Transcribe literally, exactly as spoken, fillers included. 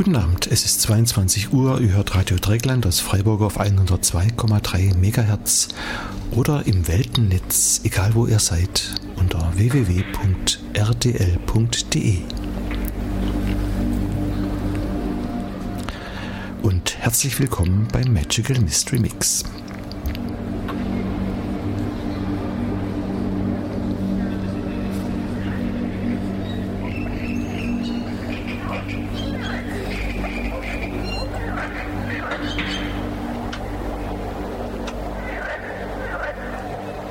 Guten Abend, es ist zweiundzwanzig Uhr, ihr hört Radio Dreieckland aus Freiburg auf hundertzwei Komma drei Megahertz oder im Weltennetz, egal wo ihr seid, unter w w w punkt r t l punkt d e. Und herzlich willkommen beim Magical Mystery Mix.